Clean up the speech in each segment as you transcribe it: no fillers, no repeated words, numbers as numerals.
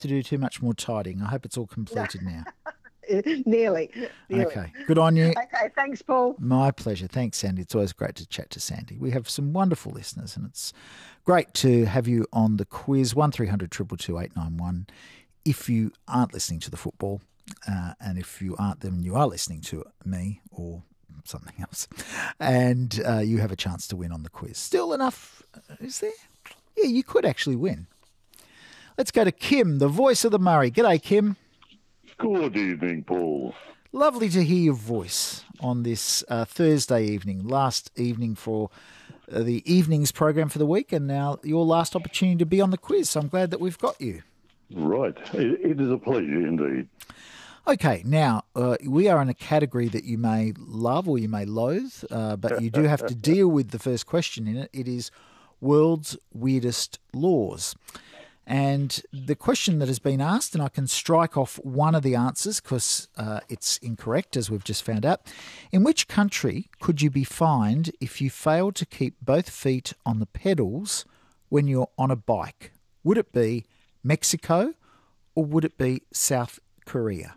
to do too much more tidying. I hope it's all No, completed now. nearly, nearly. Okay. Good on you. Okay, thanks, Paul. My pleasure. Thanks, Sandy. It's always great to chat to Sandy. We have some wonderful listeners, and it's great to have you on the quiz. 1300 222 891. If you aren't listening to the football, and if you aren't, then you are listening to me or something else, and you have a chance to win on the quiz. Still enough, is there? Yeah, you could actually win. Let's go to Kim, the voice of the Murray. G'day, Kim. Good evening, Paul. Lovely to hear your voice on this Thursday evening, last evening for the evenings program for the week, and now your last opportunity to be on the quiz. So I'm glad that we've got you. Right. It is a pleasure indeed. Okay, now we are in a category that you may love or you may loathe, but you do have to deal with the first question in it. It is world's weirdest laws. And the question that has been asked, and I can strike off one of the answers because it's incorrect, as we've just found out. In which country could you be fined if you failed to keep both feet on the pedals when you're on a bike? Would it be Mexico or would it be South Korea?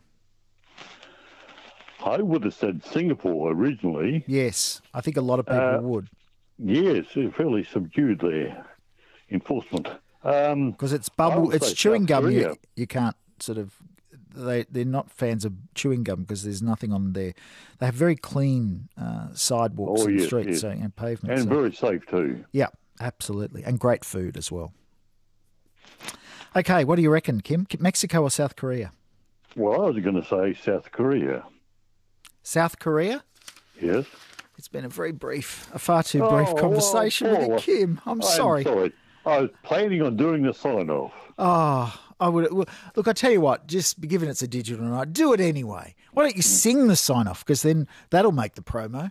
I would have said Singapore originally. Yes, I think a lot of people would. Yes, fairly subdued there. Enforcement. Because it's chewing gum. You can't sort of. They're not fans of chewing gum because there's nothing on there. They have very clean sidewalks and streets and pavements. And very safe too. Yeah, absolutely. And great food as well. Okay, what do you reckon, Kim? Mexico or South Korea? Well, I was going to say South Korea. South Korea? Yes. It's been a far too brief conversation with you, Kim. I'm sorry. I was planning on doing the sign-off. Oh, I would. Look, I tell you what, just given it's a digital night, do it anyway. Why don't you sing the sign-off? Because then that'll make the promo.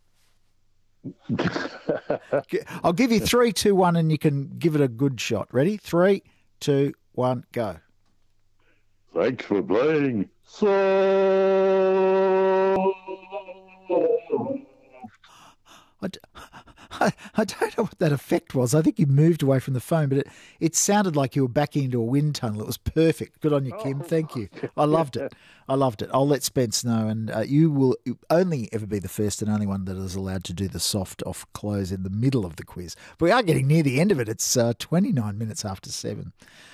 I'll give you 3, 2, 1, and you can give it a good shot. Ready? 3, 2, 1, go. Thanks for playing. I don't know what that effect was. I think you moved away from the phone, but it sounded like you were backing into a wind tunnel. It was perfect. Good on you, Kim. Thank you. I loved it. I'll let Spence know, and you will only ever be the first and only one that is allowed to do the soft off close in the middle of the quiz. But we are getting near the end of it. It's 29 minutes after 7.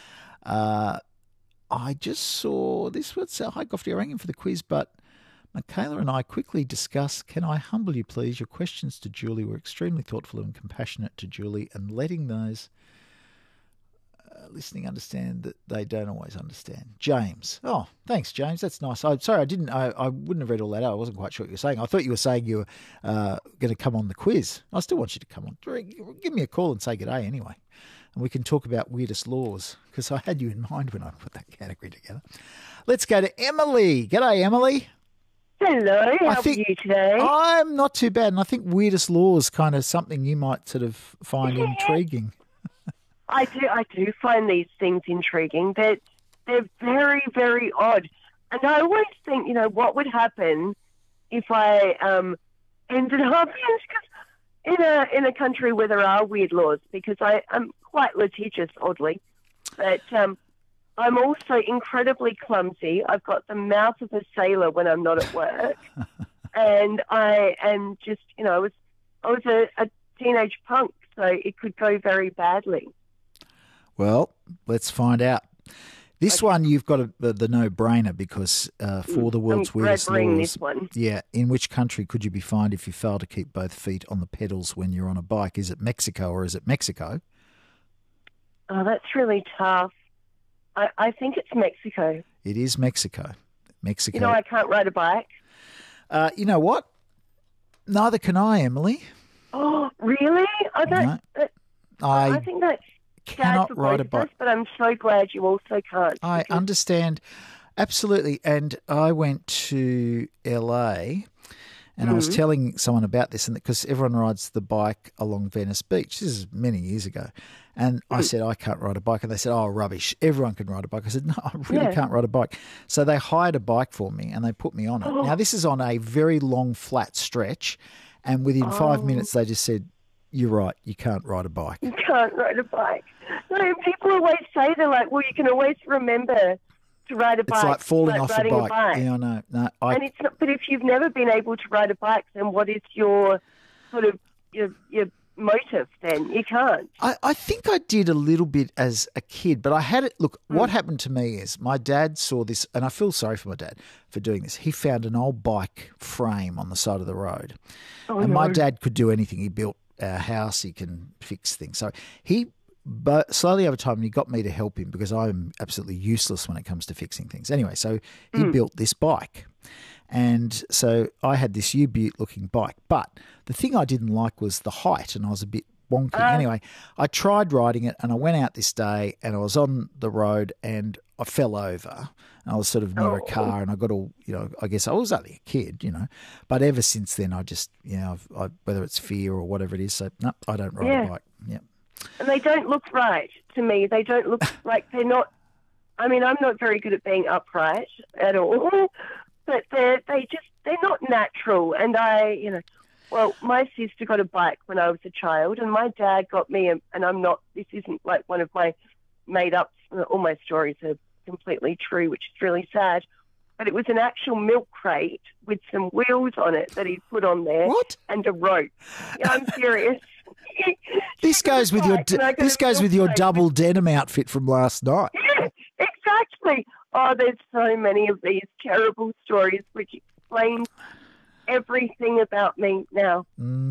I just saw this was Hi Goffey. I rang in for the quiz, but Michaela and I quickly discussed, can I humble you please? Your questions to Julie were extremely thoughtful and compassionate to Julie, and letting those listening understand that they don't always understand. James. Oh, thanks, James. That's nice. I'm sorry, I wouldn't have read all that out. I wasn't quite sure what you were saying. I thought you were saying you were going to come on the quiz. I still want you to come on. Give me a call and say good day anyway. And we can talk about weirdest laws, because I had you in mind when I put that category together. Let's go to Emily. G'day, Emily. Hello, how are you today? I'm not too bad, and I think weirdest laws kind of something you might sort of find intriguing. I do find these things intriguing. They're very, very odd. And I always think, what would happen if I ended up in a country where there are weird laws, because I'm quite litigious, oddly. But I'm also incredibly clumsy. I've got the mouth of a sailor when I'm not at work. And I am just, I was a teenage punk, so it could go very badly. Well, let's find out. This one you've got the no-brainer, because for the world's weirdest laws, this one. Yeah, in which country could you be fined if you fail to keep both feet on the pedals when you're on a bike? Is it Mexico or is it Mexico? Oh, that's really tough. I think it's Mexico. It is Mexico. Mexico. I can't ride a bike. You know what? Neither can I, Emily. Oh, really? I think that's cannot ride a bike. But I'm so glad you also can't. I understand. Absolutely. And I went to LA and I was telling someone about this, and because everyone rides the bike along Venice Beach. This is many years ago. And I said, I can't ride a bike. And they said, oh, rubbish. Everyone can ride a bike. I said, no, I really can't ride a bike. So they hired a bike for me and they put me on it. Now, this is on a very long, flat stretch. And within 5 minutes, they just said, you're right. You can't ride a bike. You can't ride a bike. No, people always say, they're like, well, you can always remember to ride a bike. It's like falling off a riding bike. Yeah, I know. No, and it's not. But if you've never been able to ride a bike, then what is your sort of your motive? Then you can't. I think I did a little bit as a kid, but I had it. Look, what happened to me is my dad saw this, and I feel sorry for my dad for doing this. He found an old bike frame on the side of the road, and my dad could do anything. He built our house. He can fix things. So but slowly over time, he got me to help him because I'm absolutely useless when it comes to fixing things. Anyway, so he built this bike. And so I had this U-Butte looking bike. But the thing I didn't like was the height, and I was a bit wonky. Anyway, I tried riding it, and I went out this day, and I was on the road, and I fell over. And I was sort of near a car, and I got all, I guess I was only a kid, But ever since then, I just, whether it's fear or whatever it is, so no, I don't ride a bike. Yeah. And they don't look right to me. They don't look like they're not. I mean, I'm not very good at being upright at all, but they're not natural. And my sister got a bike when I was a child, and my dad got me. And this isn't like one of my made up. All my stories are completely true, which is really sad. But it was an actual milk crate with some wheels on it that he put on there. What? And a rope. Yeah, I'm serious. This goes with your double denim outfit from last night. Yeah, exactly. Oh, there's so many of these terrible stories which explain everything about me now.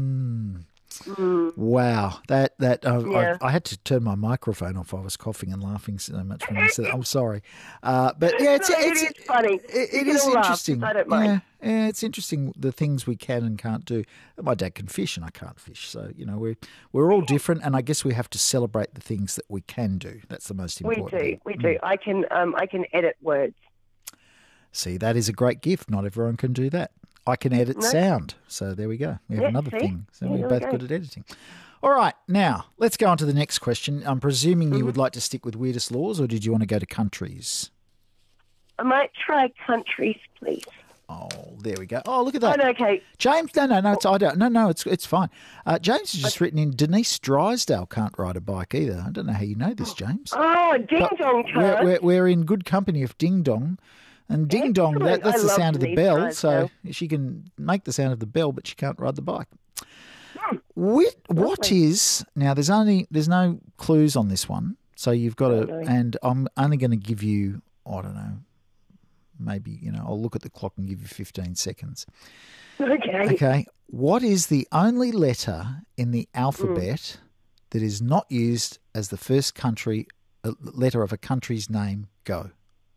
Wow, I had to turn my microphone off. I was coughing and laughing so much when I said that. I'm sorry, but yeah, it is funny. It is interesting. I don't mind. Yeah, it's interesting the things we can and can't do. My dad can fish and I can't fish, so we're all different, and I guess we have to celebrate the things that we can do. That's the most important. We do. I can edit words. See, that is a great gift. Not everyone can do that. I can edit sound. So there we go. We have another thing. So we're both good at editing. All right. Now, let's go on to the next question. I'm presuming you would like to stick with weirdest laws, or did you want to go to countries? I might try countries, please. Oh, there we go. Oh, look at that. Oh, okay. James, no, it's fine. James has just written in, Denise Drysdale can't ride a bike either. I don't know how you know this, James. Oh, Ding Dong can't. We're in good company of Ding Dong. And Ding Dong, that's the sound of the bell. So she can make the sound of the bell, but she can't ride the bike. What is now? There's no clues on this one, so you've got to. And I'm only going to give you, I don't know, maybe I'll look at the clock and give you 15 seconds. Okay. Okay. What is the only letter in the alphabet that is not used as the first letter of a country's name? Go.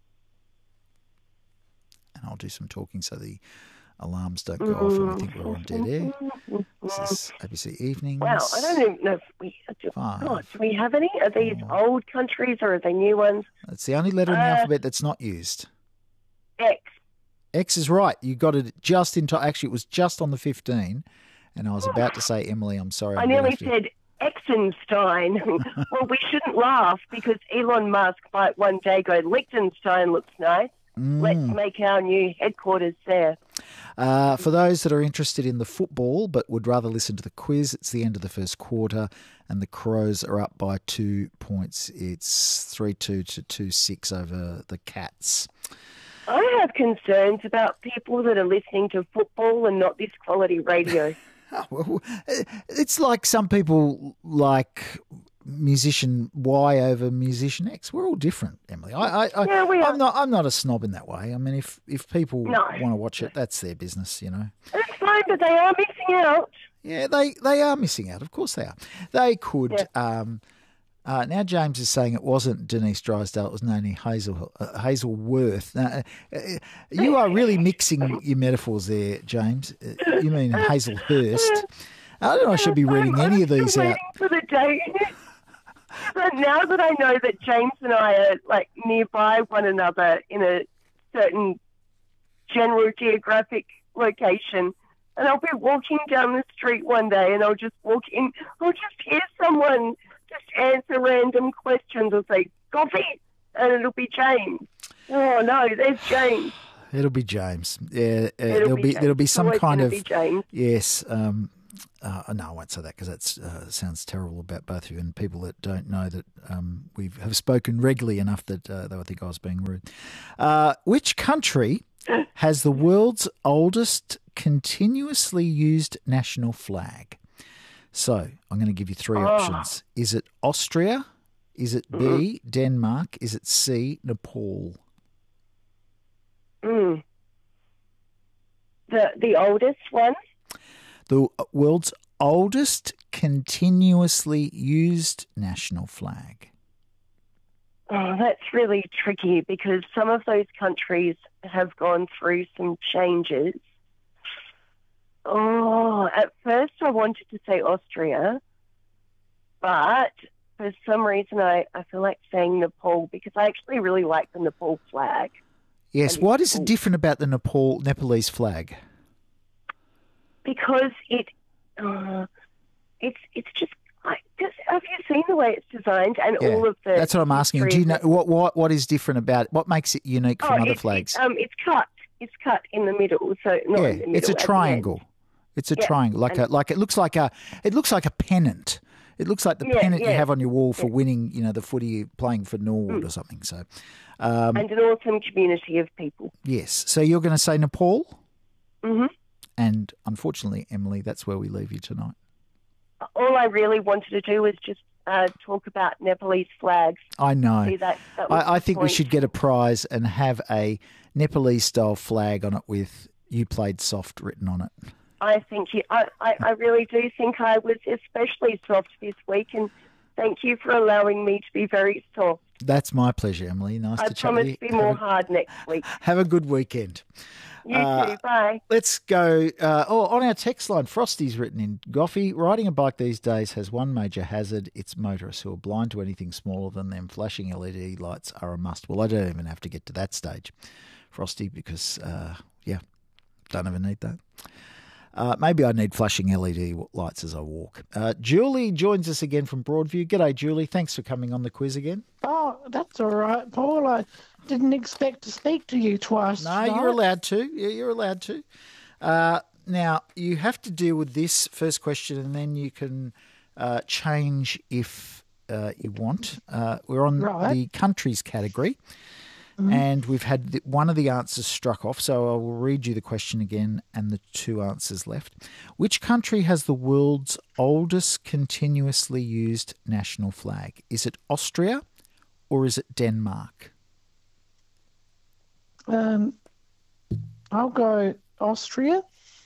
And I'll do some talking so the alarms don't go off and we think we're on dead air. This is ABC Evenings. Wow, I don't even know if we do. Do we have any? Are these old countries or are they new ones? It's the only letter in the alphabet that's not used. X. X is right. You got it just in time. Actually, it was just on the 15, and I was about to say, Emily, I'm sorry. I nearly said Exenstein. Well, we shouldn't laugh because Elon Musk might one day go, Liechtenstein looks nice. Let's make our new headquarters there. For those that are interested in the football but would rather listen to the quiz, it's the end of the first quarter and the Crows are up by 2 points. It's 3-2 to 2-6 over the Cats. I have concerns about people that are listening to football and not this quality radio. Well, it's like some people like musician Y over musician X. We're all different, Emily. We are. I'm not a snob in that way. I mean, if people want to watch it, that's their business, That's fine, but they are missing out. Yeah, they are missing out. Of course they are. They could. Yeah. Now James is saying it wasn't Denise Drysdale. It was Noni Hazelworth. Now, you are really mixing your metaphors there, James. You mean Hazelhurst. I don't know. I should be reading any of these out. For the day. But now that I know that James and I are like nearby one another in a certain general geographic location, and I'll be walking down the street one day and I'll just walk in, I'll just hear someone just answer random questions or say, coffee, and it'll be James. Oh no, there's James. It'll be James. Yeah, there'll be some kind of James. Yes. No, I won't say that because that sounds terrible about both of you, and people that don't know that we have spoken regularly enough that they would think I was being rude. Which country has the world's oldest continuously used national flag? So I'm going to give you three options. Is it Austria? Is it B, Denmark? Is it C, Nepal? The oldest one? The world's oldest continuously used national flag. Oh, that's really tricky because some of those countries have gone through some changes. Oh, at first I wanted to say Austria, but for some reason I feel like saying Nepal because I actually really like the Nepal flag. Yes, what is different about the Nepalese flag? Because it's just have you seen the way it's designed and all of the? That's what I'm asking. Do you know what is different about it? What makes it unique from other flags? It's cut. It's cut in the middle, so not in the middle. It's a triangle. It's a triangle, it looks like a pennant. It looks like the pennant you have on your wall for winning, the footy playing for Norwood or something. So, and an awesome community of people. Yes. So you're going to say Nepal? Mm-hmm. And unfortunately, Emily, that's where we leave you tonight. All I really wanted to do was just talk about Nepalese flags. I know. See, I think we should get a prize and have a Nepalese-style flag on it with "You Played Soft" written on it. I think I really do think I was especially soft this week, and thank you for allowing me to be very soft. That's my pleasure, Emily. Nice to chat with you. I promise to be more hard next week. Have a good weekend. You too. Bye. Let's go. On our text line, Frosty's written in, Goffy, riding a bike these days has one major hazard. It's motorists who are blind to anything smaller than them. Flashing LED lights are a must. Well, I don't even have to get to that stage, Frosty, because, don't even need that. Maybe I need flashing LED lights as I walk. Julie joins us again from Broadview. G'day, Julie. Thanks for coming on the quiz again. Oh, that's all right, Paul. I didn't expect to speak to you twice. No, you're allowed to. Yeah, you're allowed to. Now, you have to deal with this first question and then you can change if you want. We're on the countries category. And we've had one of the answers struck off, so I will read you the question again and the two answers left. Which country has the world's oldest continuously used national flag? Is it Austria or is it Denmark? I'll go Austria.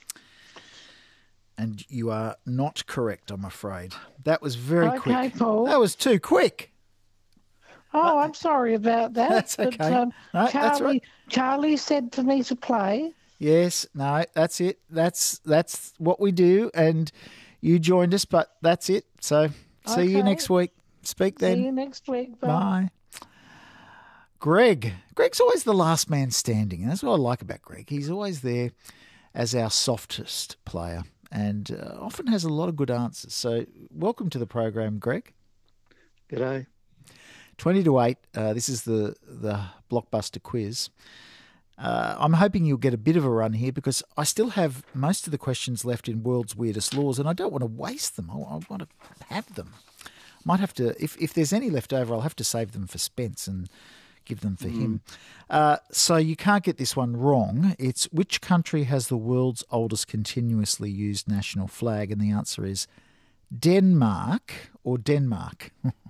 And you are not correct, I'm afraid. That was very quick. Okay, Paul. That was too quick. Oh, I'm sorry about that. That's okay. But, No, that's right. Charlie said for me to play. Yes, no, that's it. That's what we do, and you joined us, but that's it. So see you next week. Speak then. See you next week. Bye. Greg's always the last man standing, and that's what I like about Greg. He's always there as our softest player, and often has a lot of good answers. So welcome to the program, Greg. G'day. 20 to 8, this is the blockbuster quiz. I'm hoping you'll get a bit of a run here because I still have most of the questions left in World's Weirdest Laws and I don't want to waste them. I want to have them. Might have to, if there's any left over, I'll have to save them for Spence and give them for him. So you can't get this one wrong. It's which country has the world's oldest continuously used national flag? And the answer is Denmark or Denmark.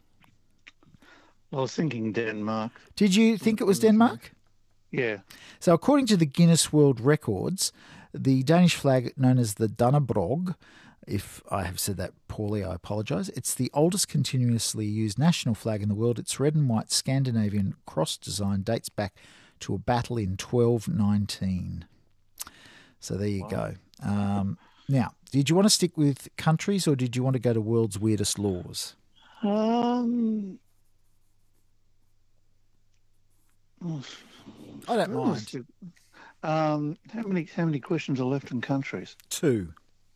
I was thinking Denmark. Did you think it was Denmark? Yeah. So according to the Guinness World Records, the Danish flag known as the Dannebrog, if I have said that poorly, I apologise, it's the oldest continuously used national flag in the world. Its red and white Scandinavian cross design dates back to a battle in 1219. So there you go. Now, did you want to stick with countries or did you want to go to World's Weirdest Laws? I don't mind. How many questions are left in countries? 2.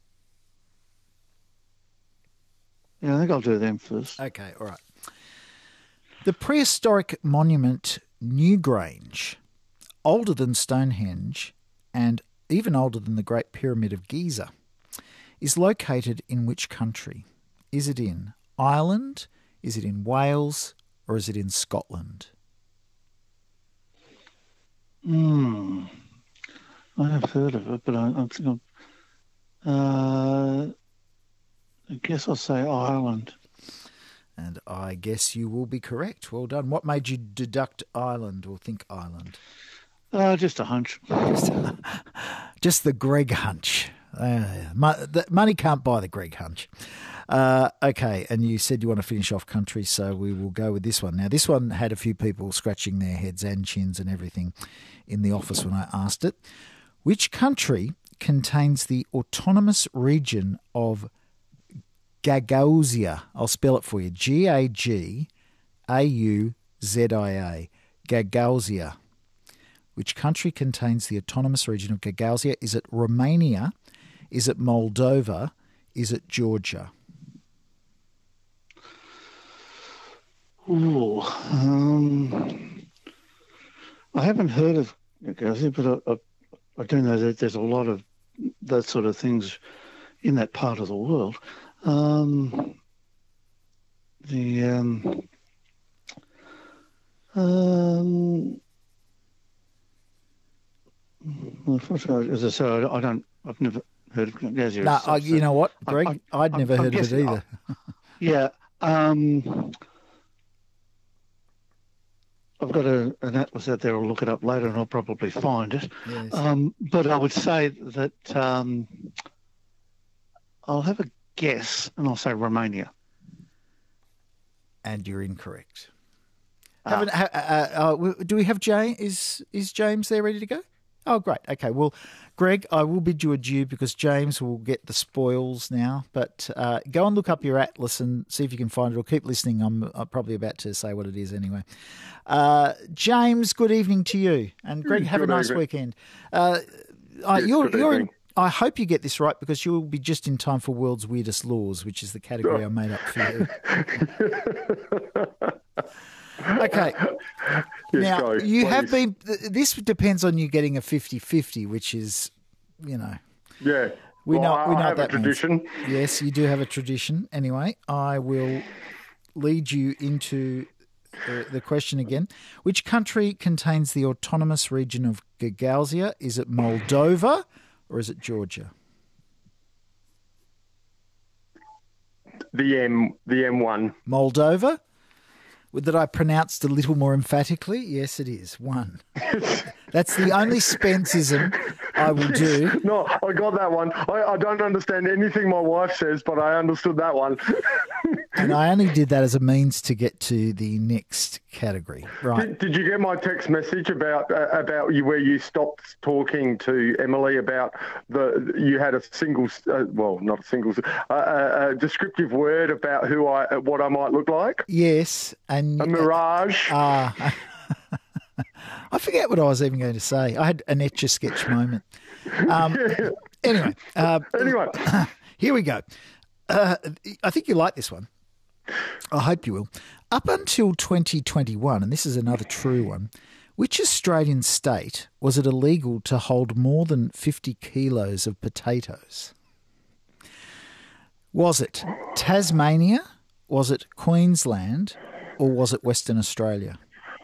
Yeah, I think I'll do them first. Okay, all right. The prehistoric monument Newgrange, older than Stonehenge and even older than the Great Pyramid of Giza, is located in which country? Is it in Ireland? Is it in Wales? Or is it in Scotland? I have heard of it, but I guess I'll say Ireland. And I guess you will be correct. Well done. What made you deduct Ireland or think Ireland? Just a hunch. Just the Greg hunch. Money can't buy the Greg hunch. Okay, and you said you want to finish off country, so we will go with this one. Now, this one had a few people scratching their heads and chins and everything in the office when I asked it. Which country contains the autonomous region of Gagauzia? I'll spell it for you. Gagauzia. Gagauzia. Which country contains the autonomous region of Gagauzia? Is it Romania? Is it Moldova? Is it Georgia? Ooh, I haven't heard of Gagauzia, but I do know that there's a lot of that sort of things in that part of the world. As I said, I've never heard of Gagauzia. No, you know what, Greg? I'd never heard of it either. Yeah. I've got an atlas out there. I'll look it up later and I'll probably find it. Yes. But I would say that I'll have a guess and I'll say Romania. And you're incorrect. Do we have James? Is James there ready to go? Oh, great. Okay. Well, Greg, I will bid you adieu because James will get the spoils now. But go and look up your atlas and see if you can find it, or keep listening. I'm probably about to say what it is anyway. James, good evening to you. And Greg, have a nice weekend. You're I hope you get this right because you'll be just in time for World's Weirdest Laws, which is the category I made up for you. Okay. Yes, now, go, you please. have been... This depends on you getting a 50-50, which is, Yeah. We know I have that a tradition. means. Yes, you do have a tradition. Anyway, I will lead you into the question again. Which country contains the autonomous region of Gagauzia? Is it Moldova or is it Georgia? The M1. Moldova? That I pronounced a little more emphatically? Yes, it is. One. That's the only Spenceism I will do. No, I got that one. I don't understand anything my wife says, but I understood that one. And I only did that as a means to get to the next category. Right. Did you get my text message about you where you stopped talking to Emily about you had a single, not a single, a descriptive word about what I might look like? Yes. And a mirage. I forget what I was even going to say. I had an Etch-a-Sketch moment. Anyway, here we go. I think you like this one. I hope you will. Up until 2021, and this is another true one, which Australian state was it illegal to hold more than 50 kilos of potatoes? Was it Tasmania? Was it Queensland? Or was it Western Australia?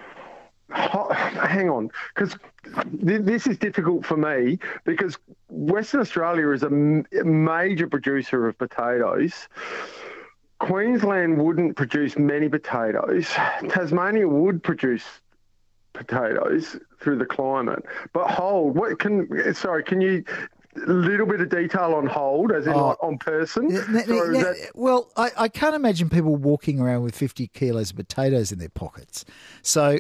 Hang on, because this is difficult for me because Western Australia is a major producer of potatoes. Queensland wouldn't produce many potatoes. Tasmania would produce potatoes through the climate. But can you a little bit of detail on hold, as in like on person? Well, I can't imagine people walking around with 50 kilos of potatoes in their pockets. So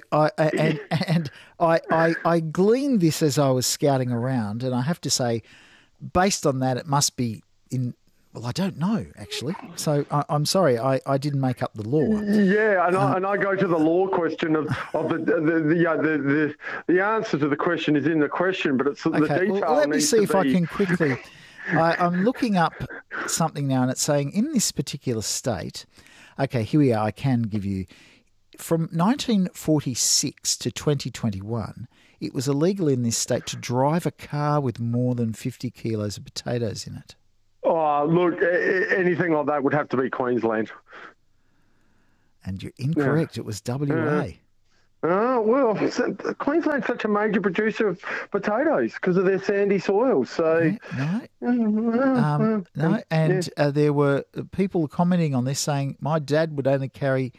I gleaned this as I was scouting around, and I have to say, based on that, it must be in. Well, I don't know, actually. So I'm sorry, I didn't make up the law. Yeah, and I go to the law question of the answer to the question is in the question, but it's the detail. Well, let me see if I can quickly. I'm looking up something now, and it's saying in this particular state. Okay, here we are. I can give you from 1946 to 2021. It was illegal in this state to drive a car with more than 50 kilos of potatoes in it. Oh, Look, anything like that would have to be Queensland. And you're incorrect. It was WA. Well, Queensland's such a major producer of potatoes because of their sandy soils. So No, and there were people commenting on this saying my dad would only carry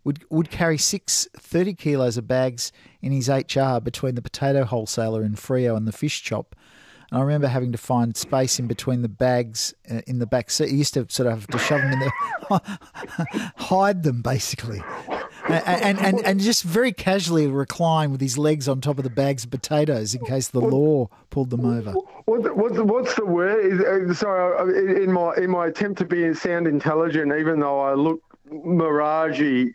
30 kilos of bags in his HR between the potato wholesaler in Freo and the fish shop. And I remember having to find space in between the bags in the back seat. He used to sort of have to shove them in there, hide them basically. And just very casually recline with his legs on top of the bags of potatoes in case the law pulled them over. What's the word? Sorry, in my attempt to sound intelligent, even though I look miragey.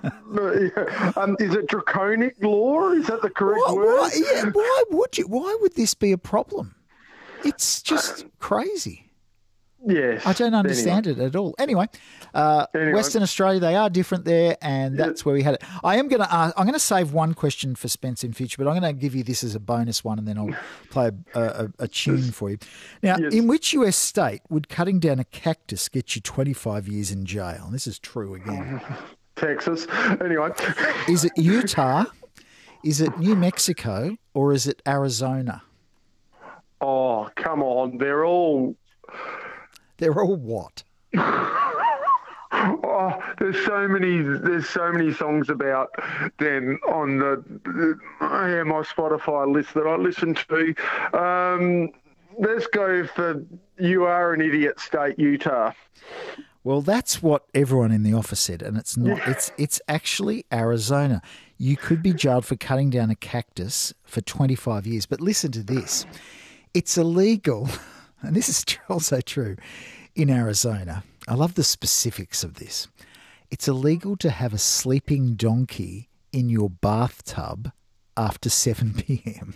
Is it draconic law? Is that the correct word? Why would this be a problem? It's just crazy. Yes. I don't understand it at all. Anyway, Western Australia, they are different there, and that's where we had it. I'm going to save one question for Spence in future, but I'm going to give you this as a bonus one, and then I'll play a tune for you. Now, in which US state would cutting down a cactus get you 25 years in jail? And this is true again. Texas. Anyway. Is it Utah? Is it New Mexico? Or is it Arizona? Oh, come on. They're all what? Oh, there's so many songs about them on my Spotify list that I listen to. Let's go for You Are an Idiot State, Utah. Well, that's what everyone in the office said, and it's not. It's actually Arizona. You could be jailed for cutting down a cactus for 25 years. But listen to this. It's illegal, and this is also true, in Arizona. I love the specifics of this. It's illegal to have a sleeping donkey in your bathtub after 7 p.m.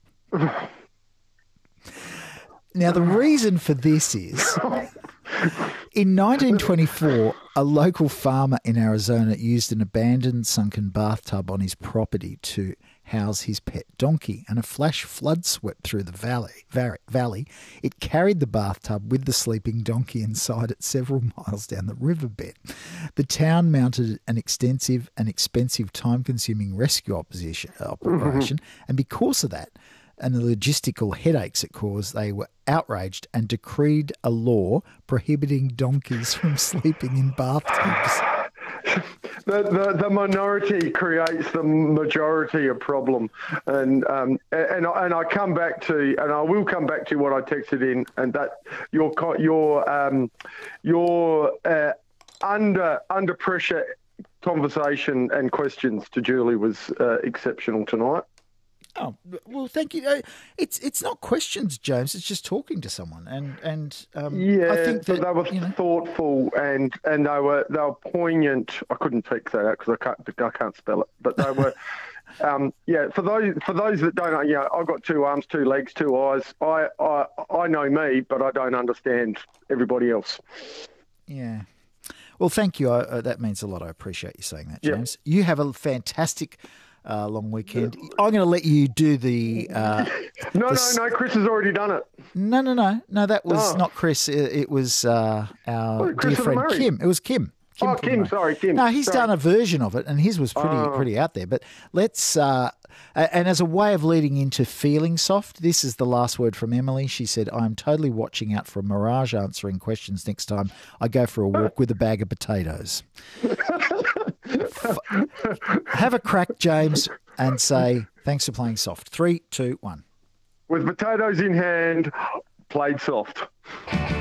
Now, the reason for this is, in 1924, a local farmer in Arizona used an abandoned sunken bathtub on his property to house his pet donkey, and a flash flood swept through the valley. It carried the bathtub with the sleeping donkey inside it several miles down the riverbed. The town mounted an extensive and expensive time-consuming rescue operation, and because of that, and the logistical headaches it caused, they were outraged and decreed a law prohibiting donkeys from sleeping in bathtubs. The minority creates the majority of problem, and I come back to, and I will come back to what I texted in, and that your under pressure conversation and questions to Julie was exceptional tonight. Oh, well, thank you. It's not questions, James. It's just talking to someone, and I think that they were thoughtful and they were poignant. I couldn't text that out because I can't spell it, but they were. For those that don't know, I've got 2 arms, 2 legs, 2 eyes. I know me, but I don't understand everybody else. Yeah. Well, thank you. That means a lot. I appreciate you saying that, James. Yeah. You have a fantastic long weekend. I'm going to let you do the... No, Chris has already done it. No, that was not Chris. It was our dear friend Kim. It was Kim. Kim. No, he's done a version of it, and his was pretty out there. But let's... and as a way of leading into feeling soft, this is the last word from Emily. She said, I'm totally watching out for a mirage answering questions next time I go for a walk with a bag of potatoes. Have a crack, James, and say thanks for playing soft. 3, 2, 1. With potatoes in hand, played soft.